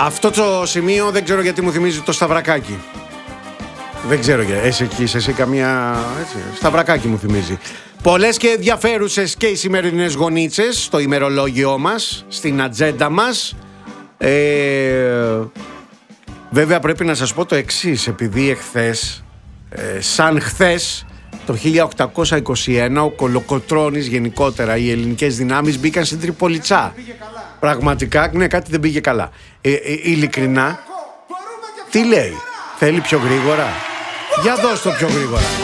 Αυτό το σημείο δεν ξέρω γιατί μου θυμίζει το Σταυρακάκι. Δεν ξέρω γιατί. Εσύ καμία. Έτσι, Σταυρακάκι μου θυμίζει. Πολλές και ενδιαφέρουσες και οι σημερινές γονίτσες στο ημερολόγιό μας, στην ατζέντα μας. Βέβαια πρέπει να σας πω το εξής, επειδή εχθές, σαν χθες, το 1821 ο Κολοκοτρώνης, γενικότερα οι ελληνικές δυνάμεις μπήκαν στην Τριπολιτσά. Πραγματικά, ναι, κάτι δεν πήγε καλά. Ειλικρινά, τι λέει, θέλει πιο γρήγορα? Για δώσ' το πιο γρήγορα.